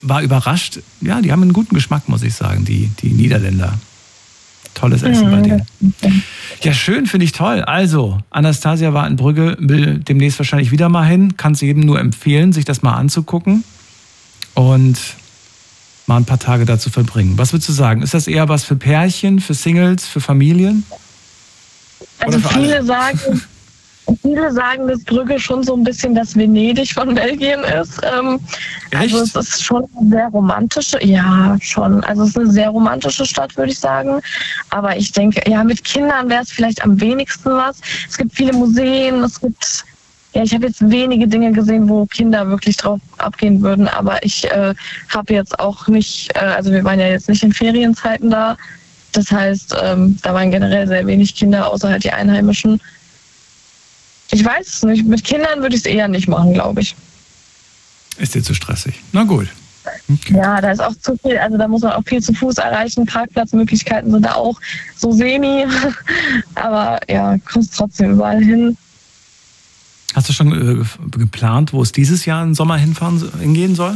war überrascht. Ja, die haben einen guten Geschmack, muss ich sagen, die Niederländer. Tolles Essen bei denen. Ja, schön, finde ich toll. Also, Anastasia war in Brügge, will demnächst wahrscheinlich wieder mal hin. Kann es jedem nur empfehlen, sich das mal anzugucken und mal ein paar Tage dazu verbringen. Was würdest du sagen? Ist das eher was für Pärchen, für Singles, für Familien? Also viele sagen, dass Brügge schon so ein bisschen das Venedig von Belgien ist. Also es ist schon eine sehr romantische, ja schon. Also es ist eine sehr romantische Stadt, würde ich sagen. Aber ich denke, ja, mit Kindern wäre es vielleicht am wenigsten was. Es gibt viele Museen, ich habe jetzt wenige Dinge gesehen, wo Kinder wirklich drauf abgehen würden. Aber ich habe jetzt auch nicht, also wir waren ja jetzt nicht in Ferienzeiten da. Das heißt, da waren generell sehr wenig Kinder, außer halt die Einheimischen. Ich weiß es nicht. Mit Kindern würde ich es eher nicht machen, glaube ich. Ist dir zu stressig? Na gut. Okay. Ja, da ist auch zu viel. Also da muss man auch viel zu Fuß erreichen. Parkplatzmöglichkeiten sind da auch so semi. Aber ja, kommst trotzdem überall hin. Hast du schon geplant, wo es dieses Jahr im Sommer hingehen soll?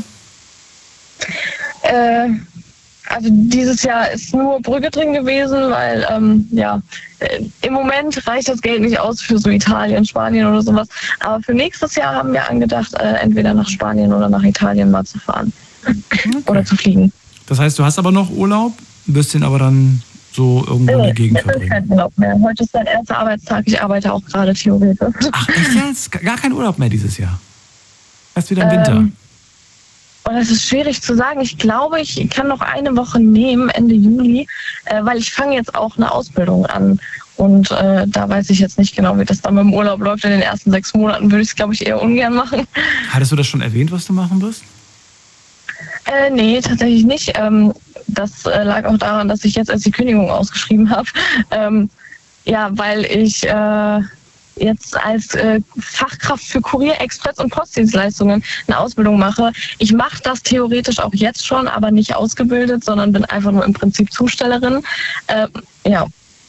Also dieses Jahr ist nur Brügge drin gewesen, weil im Moment reicht das Geld nicht aus für so Italien, Spanien oder sowas. Aber für nächstes Jahr haben wir angedacht, entweder nach Spanien oder nach Italien mal zu fahren. Okay. Oder zu fliegen. Das heißt, du hast aber noch Urlaub, wirst den aber dann so irgendwo in der Gegend verbringen? Kein Urlaub mehr. Heute ist dein erster Arbeitstag. Ich arbeite auch gerade theoretisch. Ach, echt jetzt? Gar kein Urlaub mehr dieses Jahr? Erst wieder im Winter? Und das ist schwierig zu sagen. Ich glaube, ich kann noch eine Woche nehmen, Ende Juli, weil ich fange jetzt auch eine Ausbildung an. Und da weiß ich jetzt nicht genau, wie das dann mit dem Urlaub läuft. In den ersten 6 Monaten würde ich es, glaube ich, eher ungern machen. Hattest du das schon erwähnt, was du machen wirst? Nee, tatsächlich nicht. Das lag auch daran, dass ich jetzt erst die Kündigung ausgeschrieben habe. Weil ich jetzt als Fachkraft für Kurier-, Express- und Postdienstleistungen eine Ausbildung mache. Ich mache das theoretisch auch jetzt schon, aber nicht ausgebildet, sondern bin einfach nur im Prinzip Zustellerin. Ja.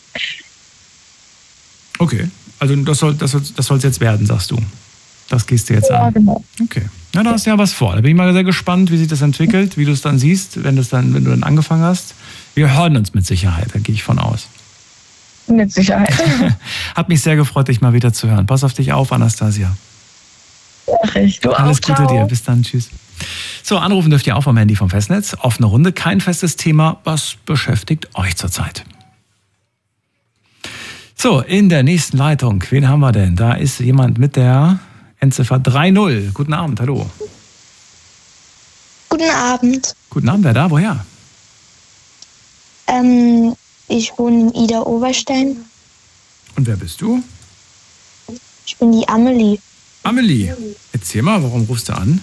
Okay, also das soll jetzt werden, sagst du. Das gehst du jetzt an. Ja, genau. Okay. Na, da hast du ja was vor. Da bin ich mal sehr gespannt, wie sich das entwickelt, wie du es dann siehst, wenn du dann angefangen hast. Wir hören uns mit Sicherheit, da gehe ich von aus. Mit Sicherheit. Hat mich sehr gefreut, dich mal wieder zu hören. Pass auf dich auf, Anastasia. Mach ich. Du Alles auch. Gute Ciao. dir. Bis dann. Tschüss. So, anrufen dürft ihr auch vom Handy vom Festnetz. Offene Runde, kein festes Thema. Was beschäftigt euch zurzeit? So, in der nächsten Leitung, wen haben wir denn? Da ist jemand mit der Endziffer 30. Guten Abend, hallo. Guten Abend. Guten Abend, wer da? Woher? Ich wohne in Ida-Oberstein. Und wer bist du? Ich bin die Amelie. Amelie, erzähl mal, warum rufst du an?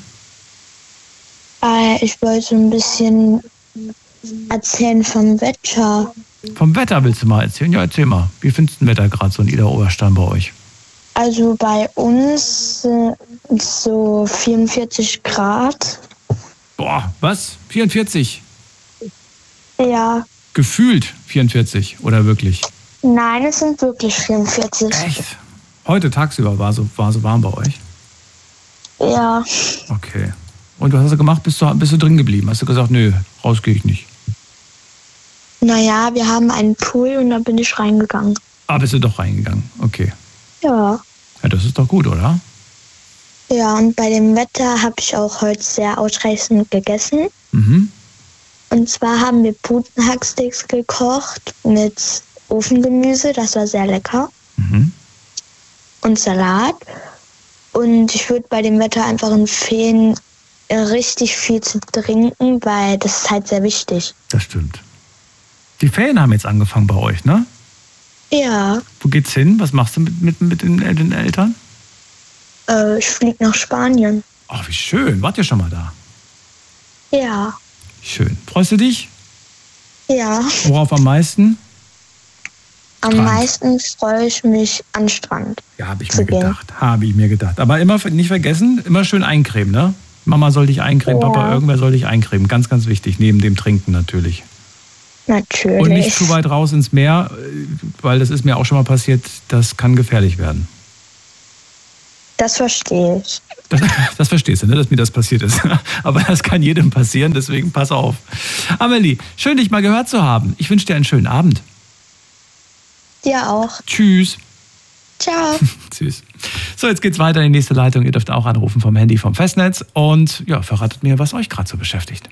Ich wollte ein bisschen erzählen vom Wetter. Vom Wetter willst du mal erzählen? Ja, erzähl mal. Wie findest du das Wetter gerade so in Ida-Oberstein bei euch? Also bei uns sind so 44 Grad. Boah, was? 44? Ja. Gefühlt 44 oder wirklich? Nein, es sind wirklich 44. Echt? Heute tagsüber war so warm bei euch? Ja. Okay. Und was hast du gemacht? Bist du drin geblieben? Hast du gesagt, nö, raus gehe ich nicht? Naja, wir haben einen Pool und da bin ich reingegangen. Ah, bist du doch reingegangen? Okay. Ja. Ja, das ist doch gut, oder? Ja, und bei dem Wetter habe ich auch heute sehr ausreichend gegessen. Mhm. Und zwar haben wir Putenhacksticks gekocht mit Ofengemüse, das war sehr lecker. Mhm. Und Salat. Und ich würde bei dem Wetter einfach empfehlen, richtig viel zu trinken, weil das ist halt sehr wichtig. Das stimmt. Die Ferien haben jetzt angefangen bei euch, ne? Ja. Wo geht's hin? Was machst du mit den Eltern? Ich fliege nach Spanien. Ach, wie schön. Wart ihr schon mal da? Ja. Schön. Freust du dich? Ja. Worauf am meisten? Am meisten freue ich mich an Strand. Ja, habe ich mir gedacht. Aber immer nicht vergessen, immer schön eincremen, ne? Mama soll dich eincremen, ja. Papa, irgendwer soll dich eincremen. Ganz, ganz wichtig, neben dem Trinken natürlich. Natürlich. Und nicht zu weit raus ins Meer, weil das ist mir auch schon mal passiert, das kann gefährlich werden. Das verstehe ich. Das verstehst du, ne, dass mir das passiert ist. Aber das kann jedem passieren, deswegen pass auf. Amelie, schön, dich mal gehört zu haben. Ich wünsche dir einen schönen Abend. Dir auch. Tschüss. Ciao. Tschüss. So, jetzt geht's weiter in die nächste Leitung. Ihr dürft auch anrufen vom Handy, vom Festnetz. Und ja, verratet mir, was euch gerade so beschäftigt.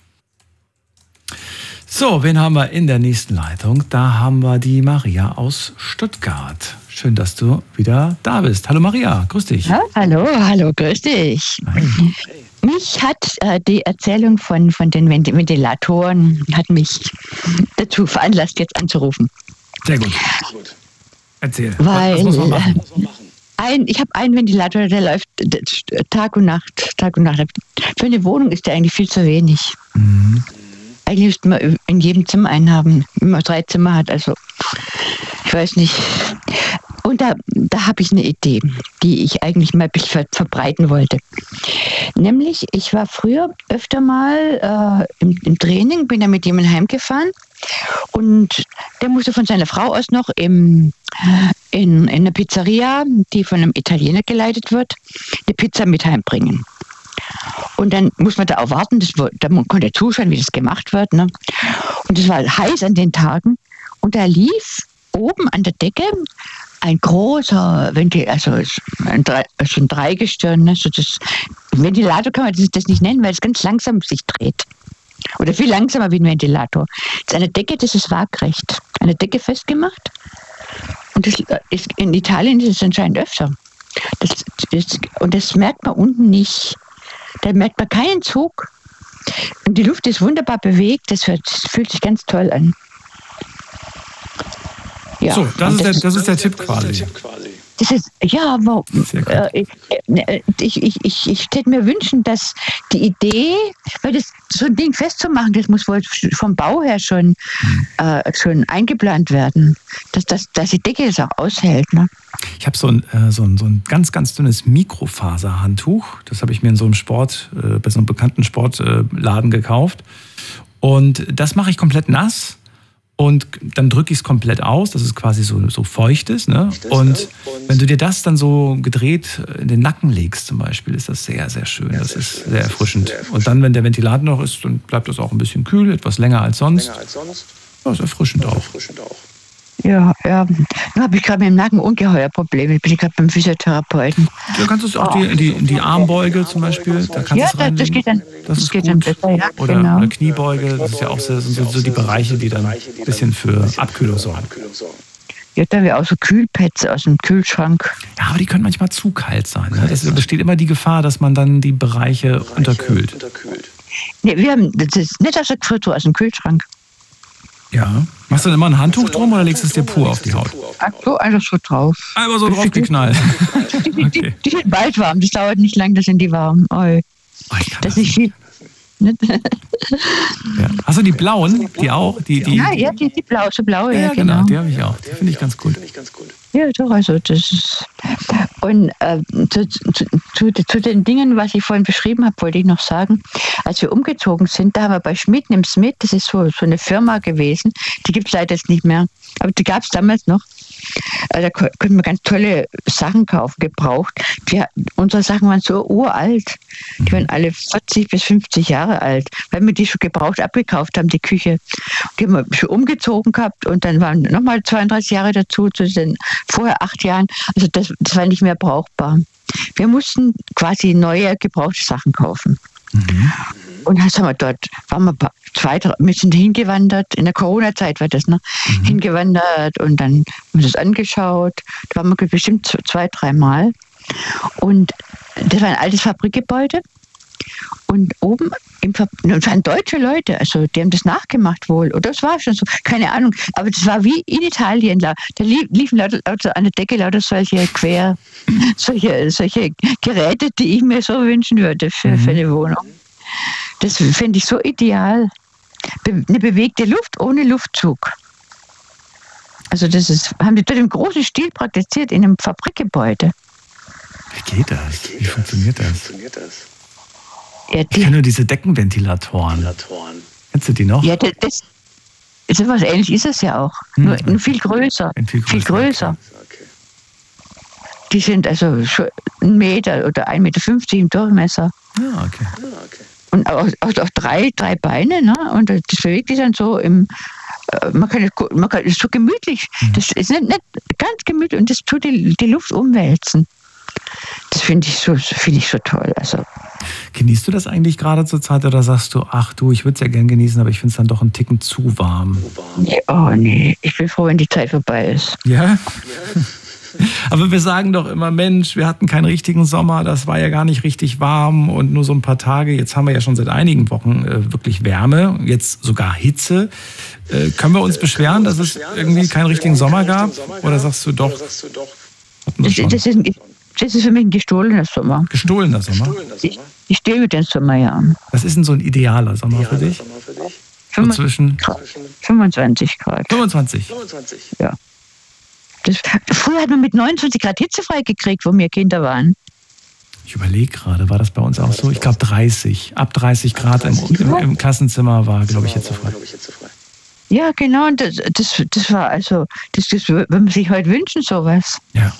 So, wen haben wir in der nächsten Leitung? Da haben wir die Maria aus Stuttgart. Schön, dass du wieder da bist. Hallo Maria, grüß dich. Ja, hallo, grüß dich. Hi. Mich hat die Erzählung von den Ventilatoren hat mich dazu veranlasst, jetzt anzurufen. Sehr gut. Erzähl. Weil, was muss man machen? Ich habe einen Ventilator, der läuft Tag und Nacht. Für eine Wohnung ist der eigentlich viel zu wenig. Mhm. Eigentlich müsste man in jedem Zimmer einen haben, wenn man 3 Zimmer hat. Also, ich weiß nicht. Und da habe ich eine Idee, die ich eigentlich mal verbreiten wollte. Nämlich, ich war früher öfter mal im Training, bin da mit jemandem heimgefahren und der musste von seiner Frau aus noch in einer Pizzeria, die von einem Italiener geleitet wird, eine Pizza mit heimbringen. Und dann muss man da auch warten, da konnte er zuschauen, wie das gemacht wird. Ne? Und es war heiß an den Tagen und da lief oben an der Decke ein großer Ventilator, also ein Dreigestirn. Ne? So das Ventilator kann man das nicht nennen, weil es ganz langsam sich dreht. Oder viel langsamer wie ein Ventilator. Das ist eine Decke, das ist waagrecht. Eine Decke festgemacht. Und das ist, in Italien ist es anscheinend öfter. Und das merkt man unten nicht. Da merkt man keinen Zug. Und die Luft ist wunderbar bewegt. Das fühlt sich ganz toll an. Ja, so, das ist der Tipp quasi. Das ist, ja, aber ich hätte mir wünschen, dass die Idee, weil das so ein Ding festzumachen, das muss wohl vom Bau her schon eingeplant werden, dass die Decke es auch aushält. Ne? Ich habe so ein ganz, ganz dünnes Mikrofaserhandtuch. Das habe ich mir in so einem bei so einem bekannten Sportladen gekauft. Und das mache ich komplett nass. Und dann drücke ich es komplett aus, dass es quasi so feucht ist. Ne? Und wenn du dir das dann so gedreht in den Nacken legst zum Beispiel, ist das sehr, sehr schön. Das ist sehr erfrischend. Und dann, wenn der Ventilator noch ist, dann bleibt das auch ein bisschen kühl, etwas länger als sonst. Ja, ist erfrischend auch. Ja. Da habe ich gerade mit dem Nacken ungeheuer Probleme. Ich bin gerade beim Physiotherapeuten. Du kannst es auch in die Armbeuge zum Beispiel. Da kannst das geht dann. Das geht dann besser, ja. Oder Kniebeuge. Das ist ja auch so die Bereiche, die dann ein bisschen für Abkühlung sorgen. Ja, da haben wir auch so Kühlpads aus dem Kühlschrank. Ja, aber die können manchmal zu kalt sein. Ne? Es besteht immer die Gefahr, dass man dann die Bereiche unterkühlt. Nee, das ist nicht aus der Gefriertruhe, aus dem Kühlschrank. Ja. Machst du dann immer ein Handtuch drum oder legst du es dir pur auf die Haut? Ach so, einfach so drauf. Einfach so draufgeknallt. Okay. Die sind bald warm, das dauert nicht lang, das sind die warm. Das ist nicht viel. Ja. Hast du die blauen? Die auch? Die blaue. Ja, genau. Die habe ich auch. Die finde ich ganz gut. Ja, doch, also das ist. Und zu den Dingen, was ich vorhin beschrieben habe, wollte ich noch sagen, als wir umgezogen sind, da haben wir bei Schmidt im Smith, das ist so eine Firma gewesen, die gibt es leider jetzt nicht mehr, aber die gab es damals noch. Da konnten wir ganz tolle Sachen kaufen, gebraucht. Unsere Sachen waren so uralt. Die waren alle 40 bis 50 Jahre alt, weil wir die schon gebraucht abgekauft haben, die Küche. Die haben wir schon umgezogen gehabt und dann waren nochmal 32 Jahre dazu, zu den vorher 8 Jahren. Also das war nicht mehr brauchbar. Wir mussten quasi neue, gebrauchte Sachen kaufen. Mhm. Und das haben wir wir sind hingewandert, in der Corona-Zeit war das, ne? Mhm. Hingewandert und dann haben wir das angeschaut. Da waren wir bestimmt 2-3 Mal. Und das war ein altes Fabrikgebäude. Und oben das waren deutsche Leute, also die haben das nachgemacht wohl. Oder das war schon so, keine Ahnung. Aber das war wie in Italien. Da liefen lauter an der Decke lauter solche Geräte, die ich mir so wünschen würde für eine Wohnung. Das finde ich so ideal. Eine bewegte Luft ohne Luftzug. Also haben die dort im großen Stil praktiziert in einem Fabrikgebäude. Wie geht das? Wie funktioniert das? Ja, ich kenne nur diese Deckenventilatoren. Kennst du die noch? Ja, das so was Ähnliches ist es ja auch. Nur viel größer. Viel größer. Okay. Die sind also schon 1 Meter oder 1,50 Meter im Durchmesser. Ja, okay. Und auch 3 Beine, ne? Und das bewegt sich dann so man kann es so gemütlich. Das ist nicht ganz gemütlich und das tut die Luft umwälzen. Das finde ich so toll. Also. Genießt du das eigentlich gerade zur Zeit oder sagst du, ach du, ich würde es ja gern genießen, aber ich finde es dann doch einen Ticken zu warm? Nee, ich bin froh, wenn die Zeit vorbei ist. Ja? Aber wir sagen doch immer, Mensch, wir hatten keinen richtigen Sommer, das war ja gar nicht richtig warm und nur so ein paar Tage. Jetzt haben wir ja schon seit einigen Wochen wirklich Wärme, jetzt sogar Hitze. Können wir uns beschweren, dass es irgendwie keinen richtigen Sommer gab? Oder sagst du doch? Das ist für mich ein gestohlener Sommer. Gestohlener Sommer? Ich stehe mit dem Sommer, ja. Was ist denn so ein idealer Sommer für dich? So zwischen 25 Grad. 25? Ja. Früher hat man mit 29 Grad hitzefrei gekriegt, wo wir Kinder waren. Ich überlege gerade, war das bei uns auch so? Ich glaube 30. Ab 30 Grad im Klassenzimmer war, glaube ich, hitzefrei. Ja, genau. Und das war also, das würde man sich heute wünschen, sowas. Ja.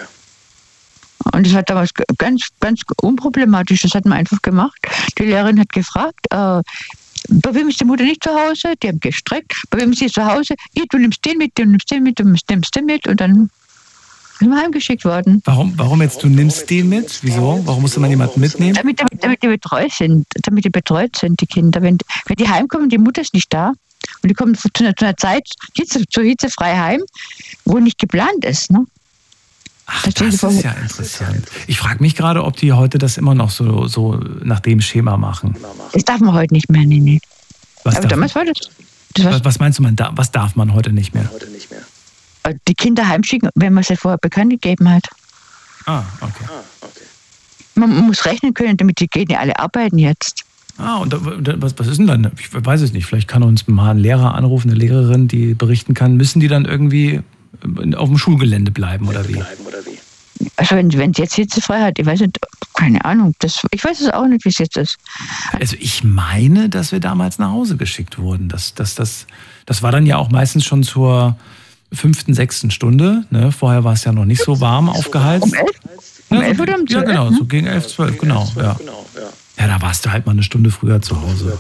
Und das war damals ganz, ganz unproblematisch. Das hat man einfach gemacht. Die Lehrerin hat gefragt, bei wem ist die Mutter nicht zu Hause? Die haben gestreckt. Bei wem ist sie zu Hause? Du nimmst den mit, du nimmst den mit, du nimmst den mit. Und dann sind wir heimgeschickt worden. Warum jetzt, du nimmst den mit? Wieso? Warum musste man jemanden mitnehmen? Damit die betreut sind, die Kinder. Wenn die heimkommen, die Mutter ist nicht da. Und die kommen zu einer Zeit zur hitzefrei heim, wo nicht geplant ist. Ne? Ach, das ist ja interessant. Ich frage mich gerade, ob die heute das immer noch so nach dem Schema machen. Das darf man heute nicht mehr, nee. Aber damals war das. Was meinst du, was darf man heute nicht mehr? Die Kinder heimschicken, wenn man sie vorher bekannt gegeben hat. Ah, okay. Man muss rechnen können, damit die gehen ja alle arbeiten jetzt. Und was ist denn dann? Ich weiß es nicht. Vielleicht kann uns mal ein Lehrer anrufen, eine Lehrerin, die berichten kann. Müssen die dann irgendwie auf dem Schulgelände bleiben oder wie? Also wenn es jetzt hitzefrei hat, ich weiß nicht, keine Ahnung. Ich weiß es auch nicht, wie es jetzt ist. Also ich meine, dass wir damals nach Hause geschickt wurden. Das war dann ja auch meistens schon zur 5., 6. Stunde. Ne? Vorher war es ja noch nicht so warm aufgeheizt. Um 11? Um 11 oder um 12? Ja, genau, so gegen 11, 12, genau. Ja, da warst du halt mal eine Stunde früher zu Hause.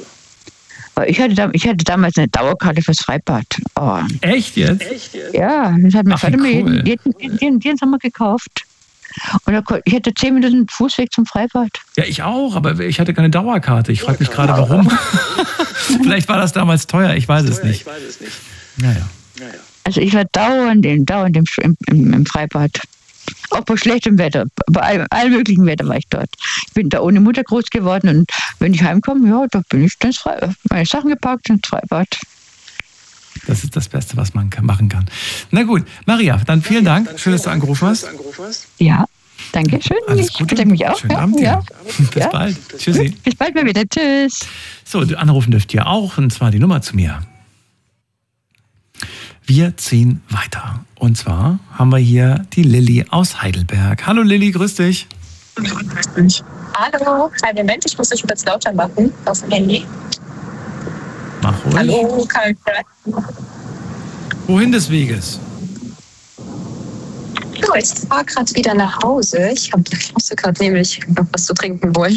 Ich hatte damals eine Dauerkarte fürs Freibad. Oh. Echt jetzt? Ja, das hat mein Vater mir jeden Sommer gekauft. Und ich hatte 10 Minuten Fußweg zum Freibad. Ja, ich auch, aber ich hatte keine Dauerkarte. Ich frage mich gerade, warum. Vielleicht war das damals teuer, ich weiß es nicht. Naja. Also ich war dauernd im Freibad. Auch bei schlechtem Wetter, bei allem möglichen Wetter war ich dort. Ich bin da ohne Mutter groß geworden und wenn ich heimkomme, ja, da bin ich ins Freibad. Meine Sachen gepackt ins Freibad. Das ist das Beste, was man machen kann. Na gut, Maria, dann vielen Dank. Schön, dass du angerufen hast. Ja, danke schön. Alles Gute. Ich bedanke mich auch. Schönen Abend dir. Ja. Bis bald. Tschüssi. Bis bald mal wieder. Tschüss. So, anrufen dürft ihr auch, und zwar die Nummer zu mir. Wir ziehen weiter. Und zwar haben wir hier die Lilly aus Heidelberg. Hallo Lilly, grüß dich. Hallo, kleinen Moment, ich muss dich kurz lauter machen auf dem Handy. Mach ruhig. Hallo, kann ich hören? Wohin des Weges? So, ich fahre gerade wieder nach Hause. Ich musste gerade nämlich noch was zu trinken holen.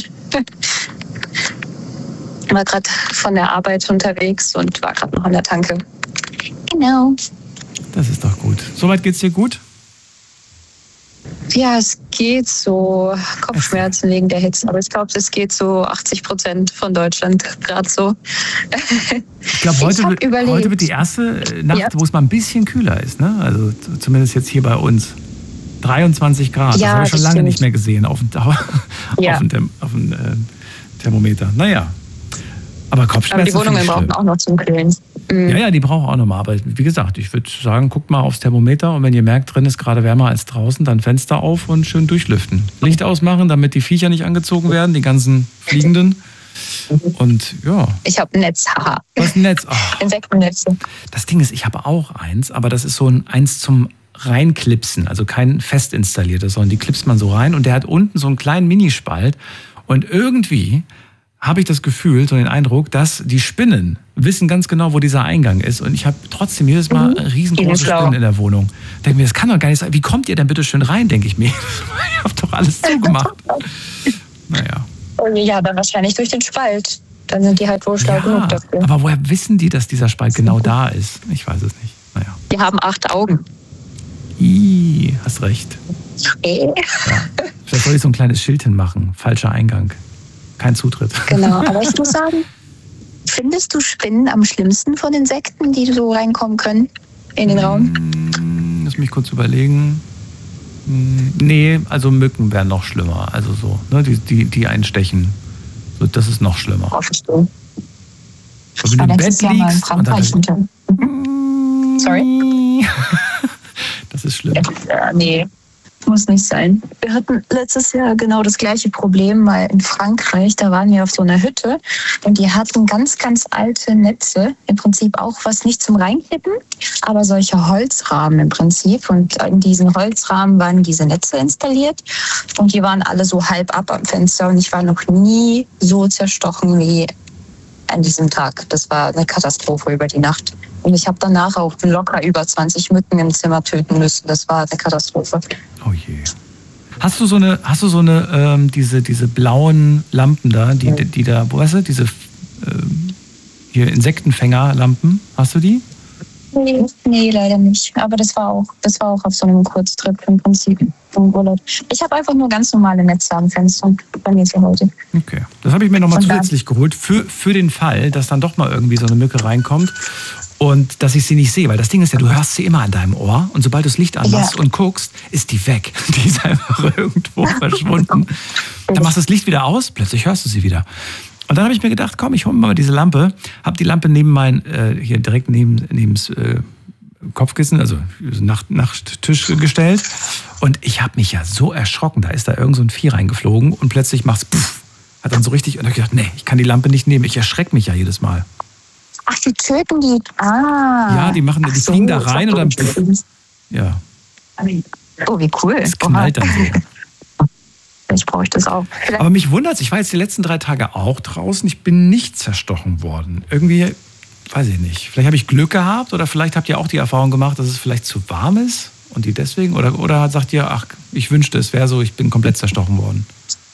War gerade von der Arbeit unterwegs und war gerade noch an der Tanke. Genau. Das ist doch gut. Soweit geht's dir gut? Ja, es geht so. Kopfschmerzen wegen der Hitze. Aber ich glaube, es geht so 80% von Deutschland gerade so. Ich glaube, heute wird die erste Nacht, wo es mal ein bisschen kühler ist. Ne? Also zumindest jetzt hier bei uns. 23 Grad. Ja, das habe ich schon lange nicht mehr gesehen auf dem Thermometer. Naja. Aber Kopfschmerzen. Aber die Wohnungen brauchen auch noch zum Kühlen. Ja, die brauchen auch nochmal. Aber wie gesagt, ich würde sagen, guckt mal aufs Thermometer und wenn ihr merkt, drin ist gerade wärmer als draußen, dann Fenster auf und schön durchlüften. Licht ausmachen, damit die Viecher nicht angezogen werden, die ganzen Fliegenden. Und ja. Ich habe ein Netz, haha. Was ein Netz? Oh. Insektennetze. Das Ding ist, ich habe auch eins, aber das ist so eins zum Reinklipsen, also kein fest installiertes, sondern die klipst man so rein und der hat unten so einen kleinen Minispalt und irgendwie habe ich das Gefühl, so den Eindruck, dass die Spinnen wissen ganz genau, wo dieser Eingang ist. Und ich habe trotzdem jedes Mal riesengroße Spinnen in der Wohnung. Denke mir, das kann doch gar nicht sein. Wie kommt ihr denn bitte schön rein, denke ich mir. Ich habe doch alles zugemacht. Naja. Ja, dann wahrscheinlich durch den Spalt. Dann sind die halt wohl schlau genug dafür. Aber woher wissen die, dass dieser Spalt genau da ist? Ich weiß es nicht. Naja. Die haben 8 Augen. Hast recht. Ja. Vielleicht soll ich so ein kleines Schild hinmachen. Falscher Eingang. Kein Zutritt. Genau, aber ich muss sagen, findest du Spinnen am schlimmsten von Insekten, die so reinkommen können in den Raum? Lass mich kurz überlegen. Nee, also Mücken wären noch schlimmer. Also so, ne, die einstechen. So, das ist noch schlimmer. Verstehe. Wenn du im Bett liegst und dann Sorry? Das ist schlimm. Nee, muss nicht sein. Wir hatten letztes Jahr genau das gleiche Problem mal in Frankreich. Da waren wir auf so einer Hütte und die hatten ganz, ganz alte Netze. Im Prinzip auch was nicht zum Reinkippen, aber solche Holzrahmen im Prinzip. Und in diesen Holzrahmen waren diese Netze installiert und die waren alle so halb ab am Fenster. Und ich war noch nie so zerstochen wie an diesem Tag. Das war eine Katastrophe über die Nacht. Und ich habe danach auch locker über 20 Mücken im Zimmer töten müssen. Das war eine Katastrophe. Oh je. Hast du so eine diese blauen Lampen da, die da, wo weißt du, diese hier Insektenfängerlampen? Hast du die? Nee, leider nicht. Aber das war auch auf so einem Kurztrip im Prinzip im Urlaub. Ich habe einfach nur ganz normale Netze am Fenster bei mir zu Hause. Okay. Das habe ich mir nochmal zusätzlich geholt für den Fall, dass dann doch mal irgendwie so eine Mücke reinkommt. Und dass ich sie nicht sehe, weil das Ding ist ja, du hörst sie immer an deinem Ohr und sobald du das Licht anmachst und guckst, ist die weg. Die ist einfach irgendwo verschwunden. Dann machst du das Licht wieder aus, plötzlich hörst du sie wieder. Und dann habe ich mir gedacht, komm, ich hole mir mal diese Lampe, habe die Lampe neben hier direkt neben das Kopfkissen, also Nachttisch gestellt. Und ich habe mich ja so erschrocken, da ist da irgend so ein Vieh reingeflogen und plötzlich macht's pff, hat dann so richtig, und da habe ich gedacht, nee, ich kann die Lampe nicht nehmen, ich erschrecke mich ja jedes Mal. Ach, die töten die. Ja, die fliegen da rein und dann. Ja. Oh, wie cool. Es knallt dann so. Vielleicht brauche ich das auch. Aber mich wundert's, ich war jetzt die letzten 3 Tage auch draußen, ich bin nicht zerstochen worden. Irgendwie, weiß ich nicht. Vielleicht habe ich Glück gehabt oder vielleicht habt ihr auch die Erfahrung gemacht, dass es vielleicht zu warm ist und die deswegen, oder sagt ihr, ach, ich wünschte, es wäre so, ich bin komplett zerstochen worden.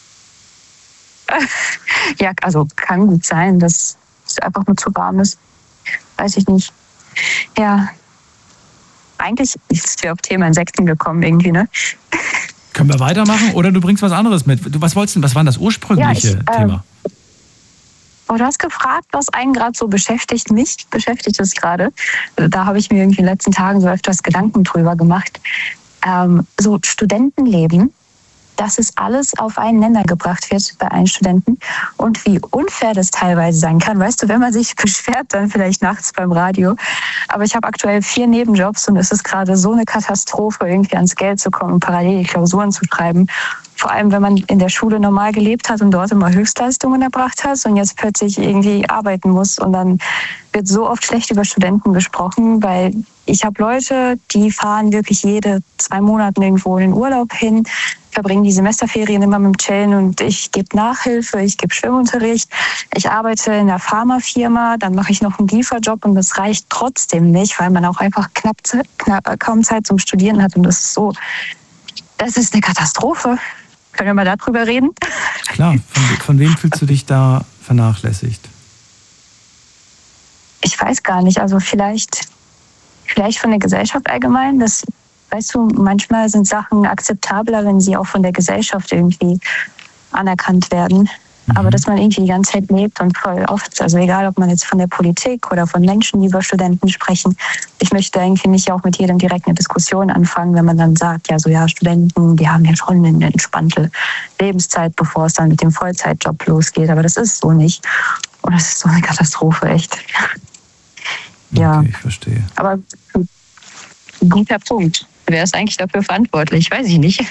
Ja, also kann gut sein, dass es einfach nur zu warm ist. Weiß ich nicht. Ja. Eigentlich sind wir auf Thema Insekten gekommen irgendwie, ne? Können wir weitermachen oder du bringst was anderes mit? Was wolltest du, was war das ursprüngliche Thema? Du hast gefragt, was einen gerade so beschäftigt. Mich beschäftigt es gerade. Da habe ich mir irgendwie in den letzten Tagen so öfters Gedanken drüber gemacht. So Studentenleben, dass es alles auf einen Nenner gebracht wird bei allen Studenten und wie unfair das teilweise sein kann. Weißt du, wenn man sich beschwert, dann vielleicht nachts beim Radio. Aber ich habe aktuell 4 Nebenjobs und es ist gerade so eine Katastrophe, irgendwie ans Geld zu kommen und parallel Klausuren zu schreiben. Vor allem, wenn man in der Schule normal gelebt hat und dort immer Höchstleistungen erbracht hat und jetzt plötzlich irgendwie arbeiten muss. Und dann wird so oft schlecht über Studenten gesprochen, weil ich habe Leute, die fahren wirklich jede 2 Monate irgendwo in den Urlaub hin, verbringen die Semesterferien immer mit dem Chillen und ich gebe Nachhilfe, ich gebe Schwimmunterricht, ich arbeite in einer Pharmafirma, dann mache ich noch einen Lieferjob und das reicht trotzdem nicht, weil man auch einfach kaum Zeit zum Studieren hat und das ist eine Katastrophe. Können wir mal darüber reden? Klar, von wem fühlst du dich da vernachlässigt? Ich weiß gar nicht, also vielleicht von der Gesellschaft allgemein, das, weißt du, manchmal sind Sachen akzeptabler, wenn sie auch von der Gesellschaft irgendwie anerkannt werden. Aber dass man irgendwie die ganze Zeit lebt und voll oft, also egal, ob man jetzt von der Politik oder von Menschen, die über Studenten sprechen, ich möchte irgendwie nicht auch mit jedem direkt eine Diskussion anfangen, wenn man dann sagt, ja, so ja, Studenten, die haben ja schon eine entspannte Lebenszeit, bevor es dann mit dem Vollzeitjob losgeht. Aber das ist so nicht. Und das ist so eine Katastrophe, echt. Ja. Okay, ich verstehe. Aber ein guter Punkt. Wer ist eigentlich dafür verantwortlich? Weiß ich nicht.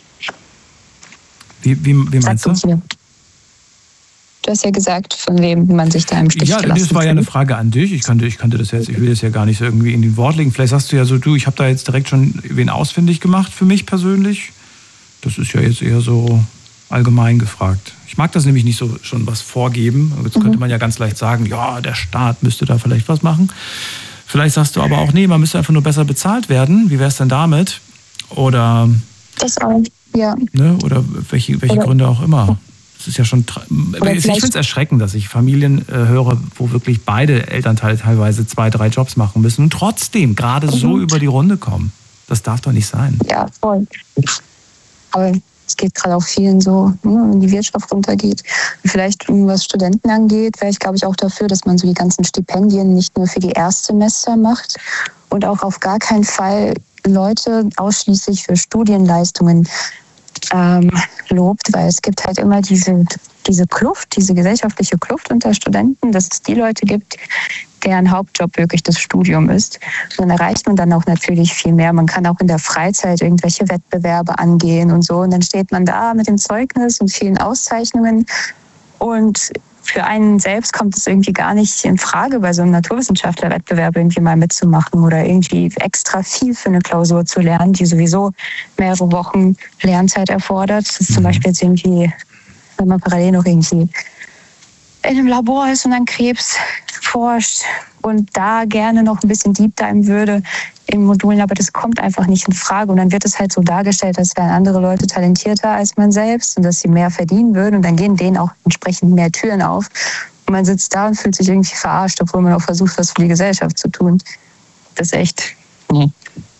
Wie meinst du? Du hast ja gesagt, von wem man sich da im Stich gelassen Ja, das war ja eine Frage an dich. Ich könnte das jetzt, ich will das ja gar nicht so irgendwie in den Wort legen. Vielleicht sagst du ja so, ich habe da jetzt direkt schon wen ausfindig gemacht für mich persönlich. Das ist ja jetzt eher so allgemein gefragt. Ich mag das nämlich nicht so schon was vorgeben. Jetzt könnte man ja ganz leicht sagen, ja, der Staat müsste da vielleicht was machen. Vielleicht sagst du aber auch, nee, man müsste einfach nur besser bezahlt werden. Wie wäre es denn damit? Oder das auch, ja. Ne? Oder welche Gründe auch immer. Das ist ja schon. Ich finde es erschreckend, dass ich Familien höre, wo wirklich beide Elternteile teilweise 2, 3 Jobs machen müssen und trotzdem gerade so über die Runde kommen. Das darf doch nicht sein. Ja, voll. Aber es geht gerade auch vielen so, wenn die Wirtschaft runtergeht. Vielleicht, was Studenten angeht, wäre ich, glaube ich, auch dafür, dass man so die ganzen Stipendien nicht nur für die Erstsemester macht und auch auf gar keinen Fall Leute ausschließlich für Studienleistungen lobt, weil es gibt halt immer diese Kluft, diese gesellschaftliche Kluft unter Studenten, dass es die Leute gibt, deren Hauptjob wirklich das Studium ist. Und dann erreicht man dann auch natürlich viel mehr. Man kann auch in der Freizeit irgendwelche Wettbewerbe angehen und so. Und dann steht man da mit dem Zeugnis und vielen Auszeichnungen. Und für einen selbst kommt es irgendwie gar nicht in Frage, bei so einem Naturwissenschaftlerwettbewerb irgendwie mal mitzumachen oder irgendwie extra viel für eine Klausur zu lernen, die sowieso mehrere Wochen Lernzeit erfordert. Das ist zum Beispiel jetzt irgendwie, wenn man parallel noch irgendwie in einem Labor ist und an Krebs forscht und da gerne noch ein bisschen Deep Dive würde in Modulen, aber das kommt einfach nicht in Frage. Und dann wird es halt so dargestellt, als wären andere Leute talentierter als man selbst und dass sie mehr verdienen würden. Und dann gehen denen auch entsprechend mehr Türen auf. Und man sitzt da und fühlt sich irgendwie verarscht, obwohl man auch versucht, was für die Gesellschaft zu tun. Das ist echt, nee.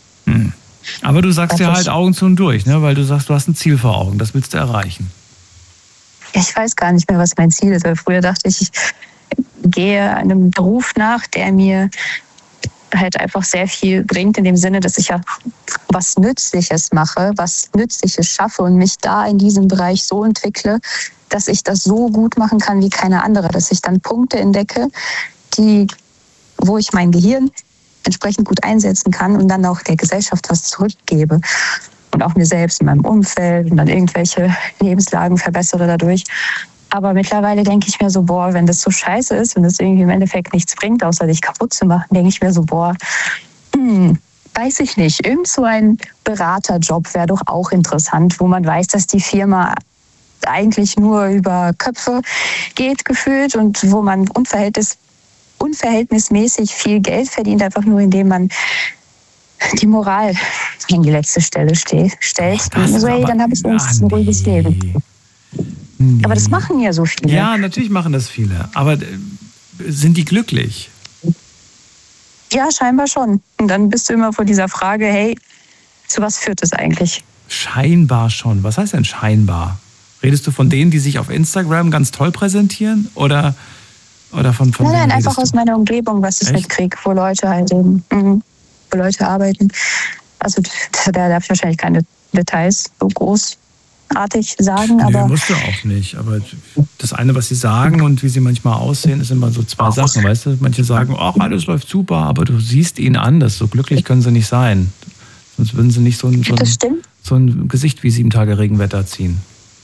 Aber du sagst ja halt Augen zu und durch, ne? Weil du sagst, du hast ein Ziel vor Augen, das willst du erreichen. Ich weiß gar nicht mehr, was mein Ziel ist, weil früher dachte ich gehe einem Beruf nach, der mir halt einfach sehr viel bringt, in dem Sinne, dass ich ja was Nützliches mache, was Nützliches schaffe und mich da in diesem Bereich so entwickle, dass ich das so gut machen kann wie keine andere, dass ich dann Punkte entdecke, wo ich mein Gehirn entsprechend gut einsetzen kann und dann auch der Gesellschaft was zurückgebe. Und auch mir selbst in meinem Umfeld und dann irgendwelche Lebenslagen verbessere dadurch. Aber mittlerweile denke ich mir so, wenn das so scheiße ist und das irgendwie im Endeffekt nichts bringt, außer dich kaputt zu machen, denke ich mir so, weiß ich nicht. Irgend so ein Beraterjob wäre doch auch interessant, wo man weiß, dass die Firma eigentlich nur über Köpfe geht gefühlt und wo man unverhältnismäßig viel Geld verdient, einfach nur indem man die Moral in die letzte Stelle stellt. Dann habe ich ein ruhiges Leben. Nee. Aber das machen ja so viele. Ja, natürlich machen das viele. Aber sind die glücklich? Ja, scheinbar schon. Und dann bist du immer vor dieser Frage, hey, zu was führt das eigentlich? Scheinbar schon. Was heißt denn scheinbar? Redest du von denen, die sich auf Instagram ganz toll präsentieren? Oder von Nein, einfach aus meiner Umgebung, was ich halt kriege, wo Leute halt eben, wo Leute arbeiten. Also da darf ich wahrscheinlich keine Details so großartig sagen. Nee, aber musst du auch nicht. Aber das eine, was sie sagen und wie sie manchmal aussehen, ist immer so zwei Sachen, weißt du? Manche sagen, ach, alles läuft super, aber du siehst ihnen an, dass so glücklich können sie nicht sein. Sonst würden sie nicht so ein Gesicht wie 7 Tage Regenwetter ziehen.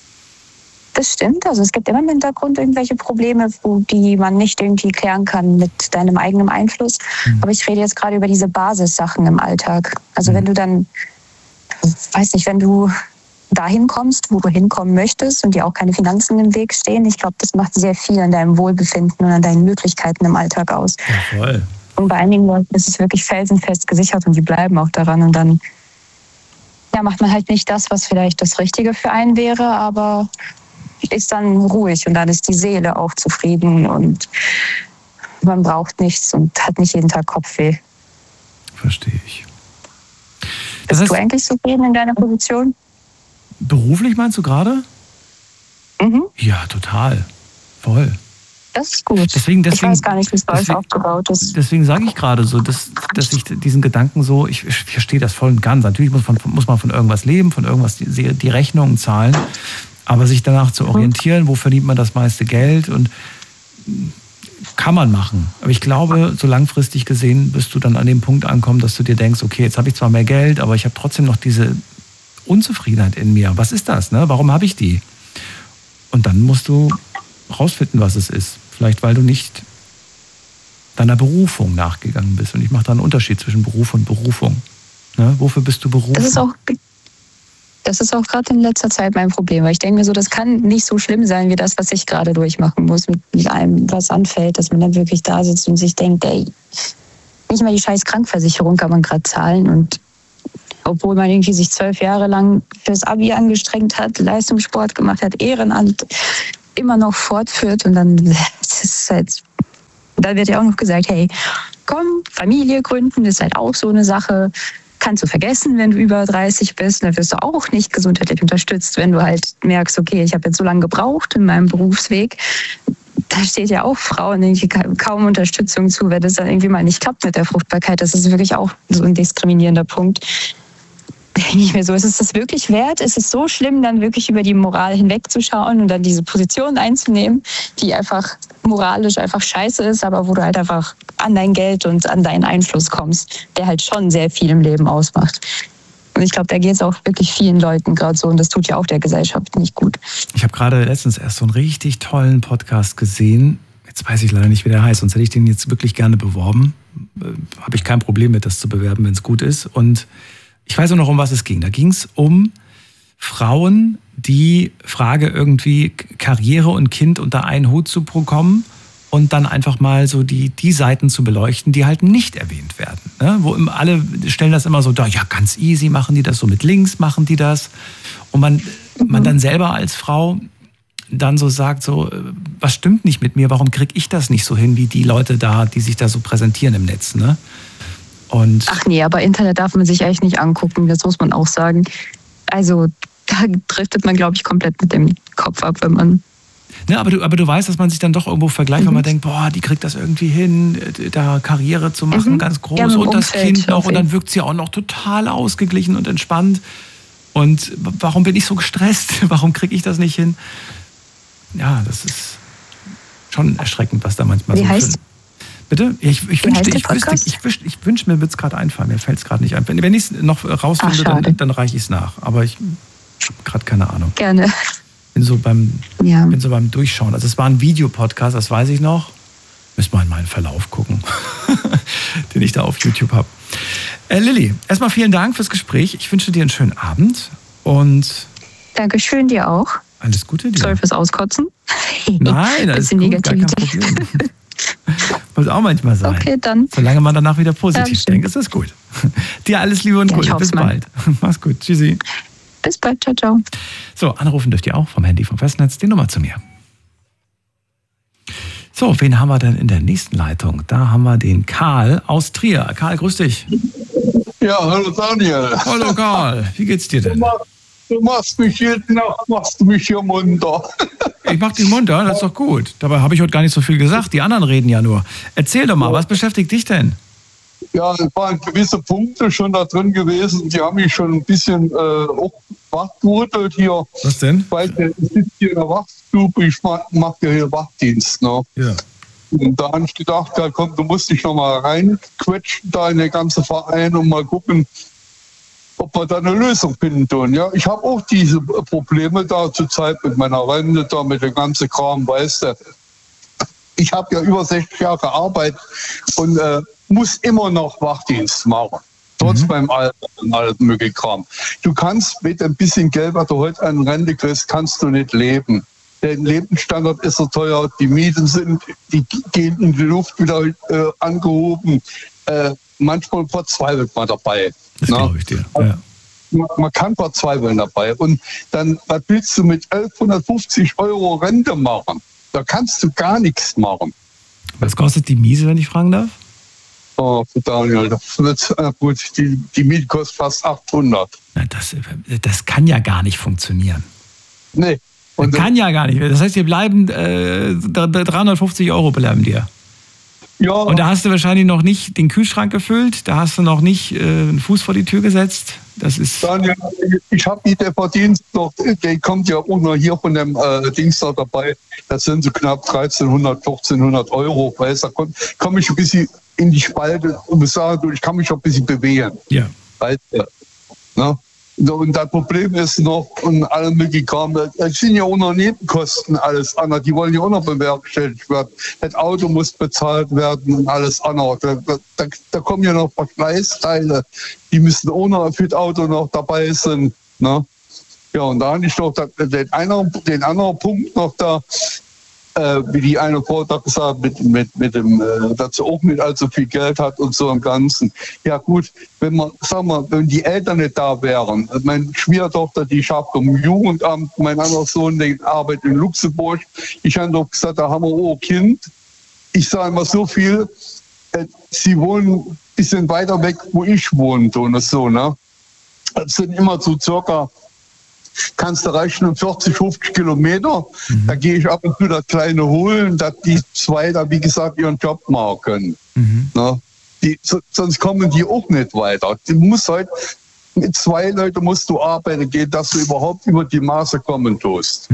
Das stimmt. Also es gibt immer im Hintergrund irgendwelche Probleme, die man nicht irgendwie klären kann mit deinem eigenen Einfluss. Aber ich rede jetzt gerade über diese Basissachen im Alltag. Also wenn du dann, wenn du dahin kommst, wo du hinkommen möchtest und dir auch keine Finanzen im Weg stehen, ich glaube, das macht sehr viel an deinem Wohlbefinden und an deinen Möglichkeiten im Alltag aus. Ja, voll. Und bei einigen Leuten ist es wirklich felsenfest gesichert und die bleiben auch daran. Und dann macht man halt nicht das, was vielleicht das Richtige für einen wäre, aber ist dann ruhig und dann ist die Seele auch zufrieden und man braucht nichts und hat nicht jeden Tag Kopfweh. Verstehe ich. Bist du eigentlich zufrieden in deiner Position? Beruflich meinst du gerade? Ja, total. Voll. Das ist gut. Deswegen, ich weiß gar nicht, wie es bei euch aufgebaut ist. Deswegen sage ich gerade so, dass ich diesen Gedanken so, ich verstehe das voll und ganz. Natürlich muss man von irgendwas leben, von irgendwas die Rechnungen zahlen. Aber sich danach zu orientieren, wo verdient man das meiste Geld und kann man machen. Aber ich glaube, so langfristig gesehen wirst du dann an dem Punkt ankommen, dass du dir denkst, okay, jetzt habe ich zwar mehr Geld, aber ich habe trotzdem noch diese Unzufriedenheit in mir. Was ist das? Ne? Warum habe ich die? Und dann musst du rausfinden, was es ist. Vielleicht, weil du nicht deiner Berufung nachgegangen bist. Und ich mache da einen Unterschied zwischen Beruf und Berufung. Ne? Wofür bist du berufen? Das ist auch gerade in letzter Zeit mein Problem, weil ich denke mir so, das kann nicht so schlimm sein wie das, was ich gerade durchmachen muss, mit allem, was anfällt, dass man dann wirklich da sitzt und sich denkt, ey, nicht mal die scheiß Krankversicherung kann man gerade zahlen. Und obwohl man irgendwie sich 12 Jahre lang fürs Abi angestrengt hat, Leistungssport gemacht hat, Ehrenamt immer noch fortführt und dann ist halt, da wird ja auch noch gesagt, hey, komm, Familie gründen ist halt auch so eine Sache. Kannst du vergessen, wenn du über 30 bist, dann wirst du auch nicht gesundheitlich unterstützt, wenn du halt merkst, okay, ich habe jetzt so lange gebraucht in meinem Berufsweg. Da steht ja auch Frauen irgendwie kaum Unterstützung zu, wenn das dann irgendwie mal nicht klappt mit der Fruchtbarkeit. Das ist wirklich auch so ein diskriminierender Punkt. Da denke ich mir so, ist es das wirklich wert? Ist es so schlimm, dann wirklich über die Moral hinwegzuschauen und dann diese Position einzunehmen, die einfach moralisch einfach scheiße ist, aber wo du halt einfach an dein Geld und an deinen Einfluss kommst, der halt schon sehr viel im Leben ausmacht. Und ich glaube, da geht es auch wirklich vielen Leuten gerade so und das tut ja auch der Gesellschaft nicht gut. Ich habe gerade letztens erst so einen richtig tollen Podcast gesehen. Jetzt weiß ich leider nicht, wie der heißt, sonst hätte ich den jetzt wirklich gerne beworben. Habe ich kein Problem mit, das zu bewerben, wenn es gut ist. Und ich weiß auch noch, um was es ging. Da ging es um Frauen, die Frage irgendwie Karriere und Kind unter einen Hut zu bekommen und dann einfach mal so die Seiten zu beleuchten, die halt nicht erwähnt werden. Ne? Wo alle stellen das immer so da, ja, ganz easy machen die das, so mit links machen die das. Und man dann selber als Frau dann so sagt, so, was stimmt nicht mit mir, warum kriege ich das nicht so hin wie die Leute da, die sich da so präsentieren im Netz, ne? Und ach nee, aber Internet darf man sich eigentlich nicht angucken, das muss man auch sagen. Also da driftet man, glaube ich, komplett mit dem Kopf ab, wenn man... Ja, aber du weißt, dass man sich dann doch irgendwo vergleicht, wenn man denkt, boah, die kriegt das irgendwie hin, da Karriere zu machen, ganz groß, ja, und das Kind noch, und dann wirkt sie auch noch total ausgeglichen und entspannt. Und warum bin ich so gestresst? Warum kriege ich das nicht hin? Ja, das ist schon erschreckend, was da manchmal Wie heißt? Bitte? Ich wünschte, mir würde es gerade einfallen. Mir fällt es gerade nicht ein. Wenn ich es noch rausfinde, dann reiche ich es nach. Aber ich habe gerade keine Ahnung. Gerne. Bin so beim Durchschauen. Also es war ein Videopodcast, das weiß ich noch. Müssen wir in meinen Verlauf gucken, den ich da auf YouTube habe. Lilly, erstmal vielen Dank fürs Gespräch. Ich wünsche dir einen schönen Abend. Und Dankeschön, dir auch. Alles Gute dir. Sorry fürs Auskotzen. Nein, das ist gut, gar kein Problem. Muss auch manchmal sein. Okay, dann. Solange man danach wieder positiv denkt, ist das gut. Dir alles Liebe und Gute. Bis bald. Mach's gut. Tschüssi. Bis bald. Ciao, ciao. So, anrufen dürft ihr auch vom Handy, vom Festnetz. Die Nummer zu mir. So, wen haben wir denn in der nächsten Leitung? Da haben wir den Karl aus Trier. Karl, grüß dich. Ja, hallo Daniel. Hallo Karl, wie geht's dir denn? Du machst mich jede Nacht, hier munter. Ich mach dich munter, das ist doch gut. Dabei habe ich heute gar nicht so viel gesagt. Die anderen reden ja nur. Erzähl doch mal, was beschäftigt dich denn? Ja, es waren gewisse Punkte schon da drin gewesen, die haben mich schon ein bisschen auch wachgerüttelt hier. Was denn? Weil ich sitze hier in der Wachstube, ich mache ja hier Wachdienst. Ne? Ja. Und da habe ich gedacht, ja, komm, du musst dich noch mal reinquetschen da in den ganzen Verein und mal gucken, ob wir da eine Lösung finden tun. Ja, ich habe auch diese Probleme da zurzeit mit meiner Rente, da mit dem ganzen Kram, weißt du. Ich habe ja über 60 Jahre gearbeitet und muss immer noch Wachdienst machen. Trotz meinem Alter und alles mögliche Kram. Du kannst mit ein bisschen Geld, was du heute an Rente kriegst, kannst du nicht leben. Der Lebensstandard ist so teuer, die Mieten die gehen in die Luft wieder angehoben. Manchmal verzweifelt man dabei. Das glaube ich dir. Ja. Man kann verzweifeln dabei. Und dann, was willst du mit 1150 € Rente machen? Da kannst du gar nichts machen. Was kostet die Miese, wenn ich fragen darf? Oh, Daniel, gut, die Miete kostet fast 800. Na, das kann ja gar nicht funktionieren. Nee. Und kann ja gar nicht. Das heißt, wir bleiben 350 € bleiben dir. Ja. Und da hast du wahrscheinlich noch nicht den Kühlschrank gefüllt, da hast du noch nicht einen Fuß vor die Tür gesetzt. Das ist. Daniel, ich habe der Verdienst noch, der kommt ja auch noch hier von dem Dings da dabei. Das sind so knapp 1300, 1400 €. Weißt, da komm ich ein bisschen in die Spalte und sagen, ich kann mich auch ein bisschen bewegen. Ja. Weißt du, ne? Und das Problem ist noch, und alle möglichen Kram, das sind ja auch noch Nebenkosten, alles andere. Die wollen ja auch noch bewerkstelligt werden. Das Auto muss bezahlt werden und alles andere. Da kommen ja noch Verschleißteile, die müssen auch noch für das Auto noch dabei sein. Ne? Ja, und da habe ich noch den anderen Punkt noch da, wie die eine Frau da gesagt hat, mit dem, dass sie auch nicht allzu viel Geld hat und so im Ganzen. Ja gut, wenn die Eltern nicht da wären, meine Schwiegertochter, die schafft im Jugendamt, mein anderer Sohn, der arbeitet in Luxemburg. Ich habe doch gesagt, da haben wir auch ein Kind. Ich sage immer so viel, sie wohnen ein bisschen weiter weg, wo ich wohne, und so, ne? Das sind immer so circa, kannst du rechnen, 40, 50 Kilometer. Da gehe ich ab und zu das Kleine holen, dass die zwei da, wie gesagt, ihren Job machen können. Ne? Sonst kommen die auch nicht weiter. Du musst halt, mit 2 Leuten musst du arbeiten gehen, dass du überhaupt über die Maße kommen tust.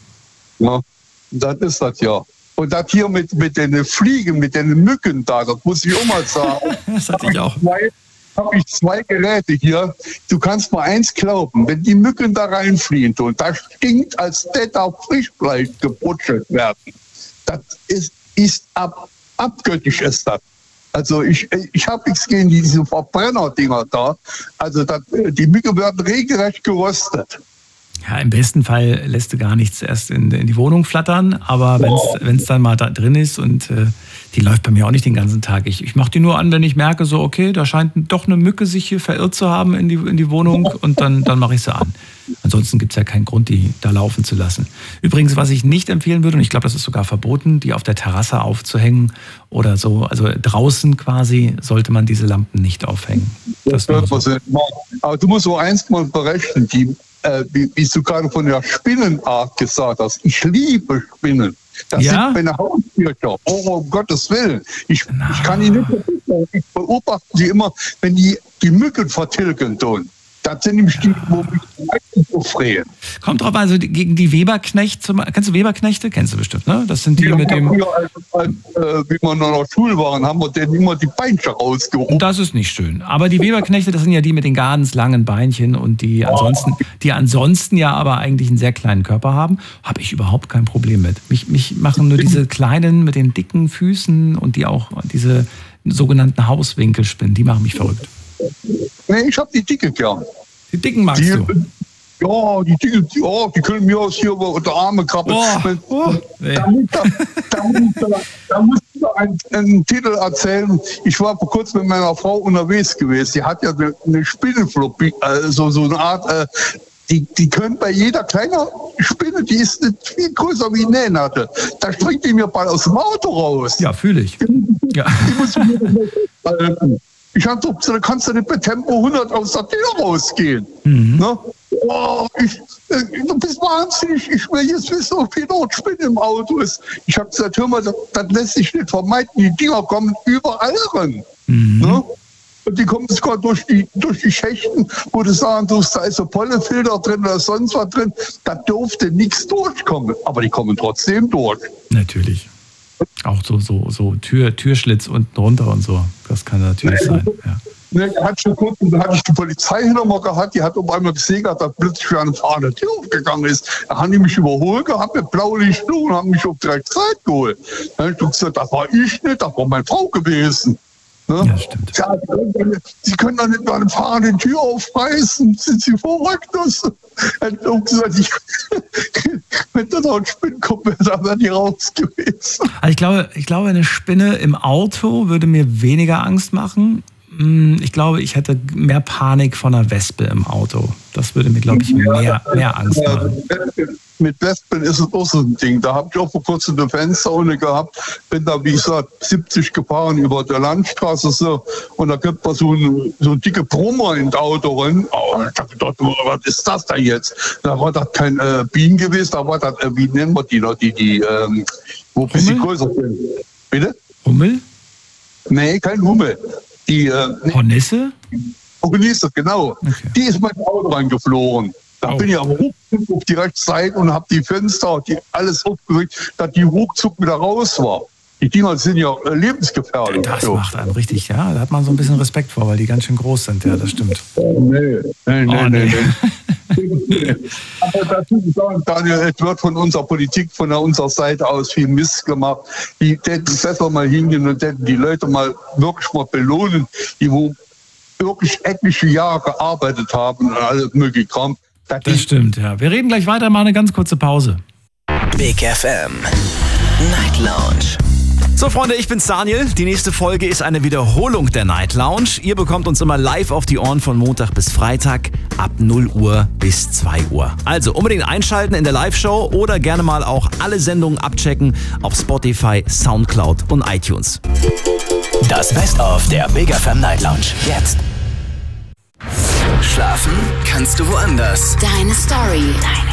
Ne? Das ist das ja. Und das hier mit den Fliegen, mit den Mücken da, das muss ich auch mal sagen. Das hatte ich auch. Habe ich 2 Geräte hier. Du kannst mal eins glauben, wenn die Mücken da reinfliegen tun, das stinkt, als hätte da Frischfleisch gebutschelt werden. Das ist abgöttisch ist das. Also ich habe nichts gegen diese Verbrennerdinger da. Also die Mücken werden regelrecht geröstet. Ja, im besten Fall lässt du gar nichts erst in die Wohnung flattern, aber wenn es dann mal da drin ist und die läuft bei mir auch nicht den ganzen Tag. Ich mache die nur an, wenn ich merke, so okay, da scheint doch eine Mücke sich hier verirrt zu haben in die Wohnung und dann mache ich sie an. Ansonsten gibt es ja keinen Grund, die da laufen zu lassen. Übrigens, was ich nicht empfehlen würde, und ich glaube, das ist sogar verboten, die auf der Terrasse aufzuhängen oder so, also draußen quasi sollte man diese Lampen nicht aufhängen. Das so. Aber du musst so eins mal berechnen, wie du gerade von der Spinnenart gesagt hast. Ich liebe Spinnen. Das sind meine Haustierchen. Oh, um Gottes Willen. Ich kann die nicht verstehen. Ich beobachte sie immer, wenn die Mücken vertilgen tun. Das sind nämlich die, wo mich meistens so freuen. Kommt drauf, also gegen die Weberknechte, kennst du Weberknechte? Kennst du bestimmt, ne? Das sind die mit dem... Früher, wie wir noch in der Schule waren, haben wir denen immer die Beinchen rausgehoben. Das ist nicht schön. Aber die Weberknechte, das sind ja die mit den ganz langen Beinchen und die ansonsten ja aber eigentlich einen sehr kleinen Körper haben, habe ich überhaupt kein Problem mit. Mich machen nur diese kleinen mit den dicken Füßen und diese sogenannten Hauswinkelspinnen, die machen mich verrückt. Nee, ich habe die Dicke gern. Die Dicken magst du? Ja, die Dicke, die können mir aus hier unter Arme krabbeln. Da muss ich einen Titel erzählen. Ich war vor kurzem mit meiner Frau unterwegs gewesen. Die hat ja eine Spinnenflopie, so eine Art... Die können bei jeder kleinen Spinne, die ist nicht viel größer wie eine Nähnadel. Da springt die mir bald aus dem Auto raus. Ja, fühle ich. Ja. Ich habe so, da kannst du nicht mit Tempo 100 aus der Tür rausgehen. Ne? Oh, du bist wahnsinnig. Ich will jetzt wissen, ob hier noch Spinne im Auto ist. Ich habe gesagt, hör mal, das lässt sich nicht vermeiden. Die Dinger kommen überall rein. Ne? Und die kommen sogar durch die Schächten, wo du sagen tust, da ist so Pollenfilter drin oder sonst was drin. Da durfte nichts durchkommen. Aber die kommen trotzdem durch. Natürlich. Auch so Türschlitz unten runter und so. Das kann natürlich sein. Ja. Ne, da hatte ich die Polizei hinter mir gehabt, die hat auf einmal gesehen, dass plötzlich für eine fahrende Tür aufgegangen ist. Da haben die mich überholt gehabt mit Blaulicht und haben mich auf direkt Zeit geholt. Dann habe ich gesagt, das war ich nicht, das war meine Frau gewesen. Ne? Ja, stimmt. Sie können doch nicht mal eine fahrende Tür aufreißen. Sind Sie verrückt? Wenn da noch ein Spinn kommt, dann wäre die raus gewesen. Also ich glaube, eine Spinne im Auto würde mir weniger Angst machen. Ich glaube, ich hätte mehr Panik vor einer Wespe im Auto. Das würde mir, glaube ich, mehr Angst machen. Mit Wespen ist es auch so ein Ding. Da habe ich auch vor kurzem eine Fensterhunde gehabt. Bin da, wie gesagt, 70 gefahren über der Landstraße so. Und da gibt man so eine dicke Brummer in das Auto rein. Oh, ich habe gedacht, was ist das da jetzt? Da war das kein Bienen gewesen, da war das, wie nennen wir die noch, wo ein bisschen größer sind. Bitte? Hummel? Nee, kein Hummel. Die Hornisse? Hornisse, genau. Okay. Die ist mein Auto reingeflogen. Da bin ich am Ruckzuck auf die rechte Seite und habe die Fenster, alles aufgeregt, dass die ruckzuck wieder raus war. Die Dinger sind ja lebensgefährlich. Das macht einen richtig, ja. Da hat man so ein bisschen Respekt vor, weil die ganz schön groß sind. Ja, das stimmt. Nee. Aber dazu sagen, Daniel, es wird von unserer Politik, von unserer Seite aus viel Mist gemacht. Die hätten besser mal hingehen und hätten die Leute wirklich mal belohnen, die wo wirklich etliche Jahre gearbeitet haben und alles mögliche Kram. Das stimmt, ja. Wir reden gleich weiter, mal eine ganz kurze Pause. Big FM Night Lounge. So Freunde, ich bin's Daniel. Die nächste Folge ist eine Wiederholung der Night Lounge. Ihr bekommt uns immer live auf die Ohren von Montag bis Freitag ab 0 Uhr bis 2 Uhr. Also unbedingt einschalten in der Live-Show oder gerne mal auch alle Sendungen abchecken auf Spotify, Soundcloud und iTunes. Das Best-of der Big FM Night Lounge. Jetzt. Schlafen kannst du woanders. Deine Story.